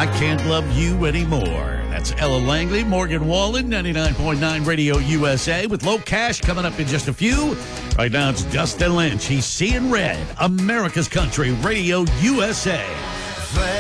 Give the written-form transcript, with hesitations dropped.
I Can't Love You Anymore. That's Ella Langley, Morgan Wallen, 99.9 Radio USA, with Low Cash coming up in just a few. Right now, it's Dustin Lynch. He's Seeing Red, America's Country, Radio USA.